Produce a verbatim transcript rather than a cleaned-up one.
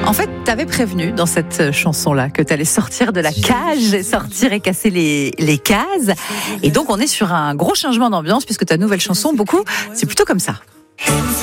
En fait, t'avais prévenu dans cette chanson-là que t'allais sortir de la cage, et sortir et casser les, les cases. Et donc, on est sur un gros changement d'ambiance puisque ta nouvelle chanson, beaucoup, c'est plutôt comme ça.